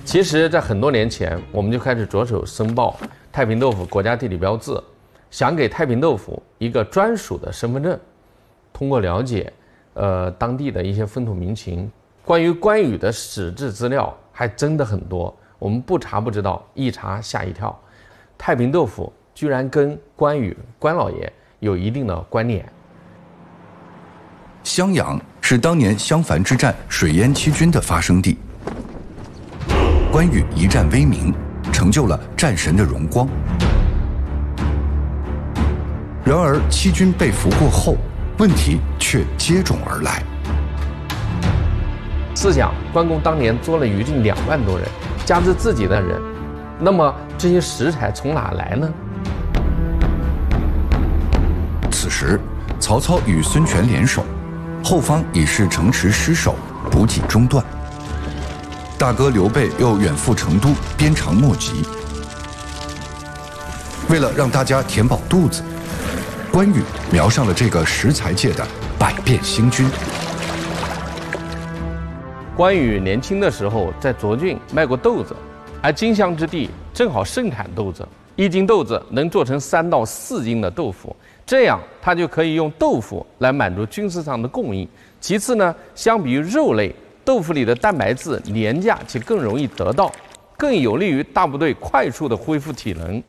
其实，在很多年前，我们就开始着手申报太平豆腐国家地理标志，想给太平豆腐一个专属的身份证。通过了解，当地的一些风土民情，关于关羽的史志资料还真的很多，我们不查不知道，一查吓一跳。太平豆腐居然跟关羽关老爷有一定的关联。 襄阳是当年襄樊之战水淹七军的发生地。关羽一战威名，成就了战神的荣光。然而，七军被俘过后，问题却接踵而来。 试想，关公当年捉了余郡2万多人，加之自己的人，那么这些食材从哪来呢？ 此时，曹操与孙权联手，后方已是城池失守，补给中断。大哥刘备又远赴成都，鞭长莫及。为了让大家填饱肚子，关羽瞄上了这个食材界的百变星君。 关羽年轻的时候在涿郡卖过豆子，而荆襄之地正好盛产豆子，1斤豆子能做成3到4斤的豆腐，这样他就可以用豆腐来满足军事上的供应。其次呢，相比于肉类，豆腐里的蛋白质廉价且更容易得到，更有利于大部队快速的恢复体能。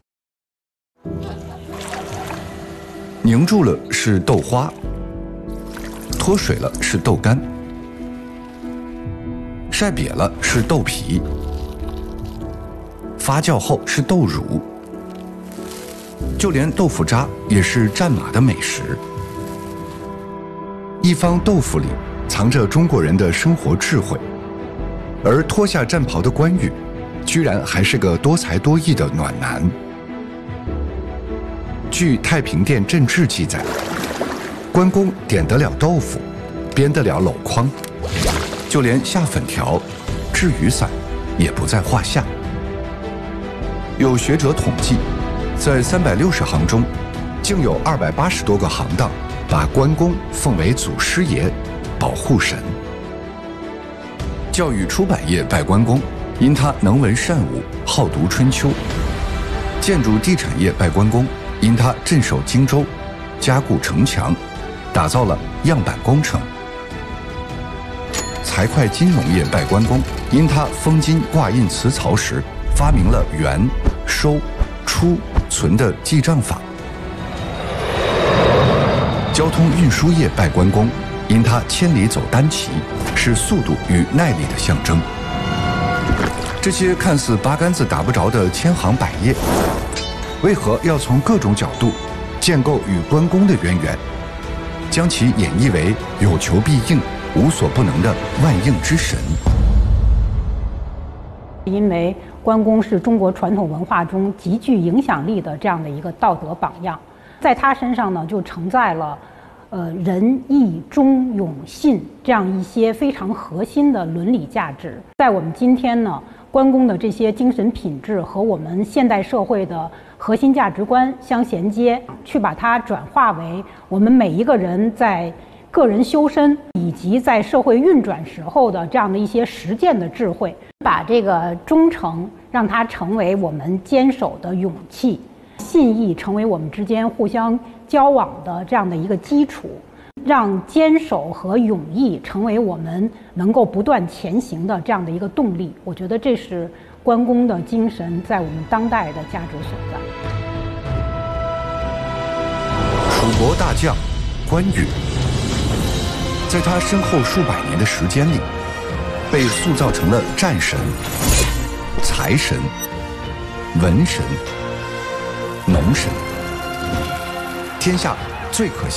凝住了是豆花，脱水了是豆干，晒瘪了是豆皮，发酵后是豆乳，就连豆腐渣也是战马的美食。一方豆腐里藏着中国人的生活智慧，而脱下战袍的关羽，居然还是个多才多艺的暖男。据《太平殿镇志》记载，关公点得了豆腐，编得了篓筐，就连下粉条、制雨伞也不在话下。有学者统计，在360行中，竟有280多个行当把关公奉为祖师爷、保护神。教育出版业拜关公，因他能文善武，好读春秋；建筑地产业拜关公，因他镇守荆州，加固城墙，打造了样板工程；财会金融业拜关公，因他封金挂印辞曹时发明了元、收、出、存的记账法；交通运输业拜关公，因他千里走单骑，是速度与耐力的象征。这些看似八竿子打不着的千行百业，为何要从各种角度建构与关公的渊源，将其演绎为有求必应、无所不能的万应之神？ 因为关公是中国传统文化中极具影响力的这样的一个道德榜样，在他身上呢，就承载了仁义忠勇信这样一些非常核心的伦理价值。在我们今天呢，关公的这些精神品质和我们现代社会的核心价值观相衔接，去把它转化为我们每一个人在个人修身以及在社会运转时候的这样的一些实践的智慧，把这个忠诚让它成为我们坚守的勇气，信义成为我们之间互相交往的这样的一个基础，让坚守和勇毅成为我们能够不断前行的这样的一个动力。我觉得这是关公的精神在我们当代的价值所在。 楚国大将关羽，在他身后数百年的时间里，被塑造成了战神、财神、文神、农神，天下最可